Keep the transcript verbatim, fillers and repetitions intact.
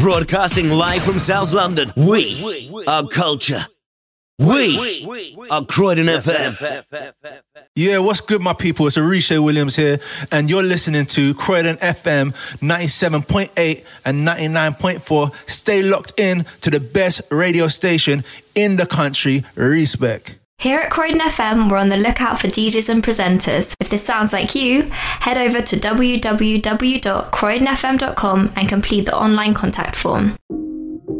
Broadcasting live from South London. We are culture. We are Croydon F M. Yeah, what's good, my people? It's Arisha Williams here, and you're listening to Croydon F M ninety-seven point eight and ninety-nine point four. Stay locked in to the best radio station in the country. Respect. Here at Croydon F M, we're on the lookout for D Js and presenters. If this sounds like you, head over to w w w dot croydon f m dot com and complete the online contact form.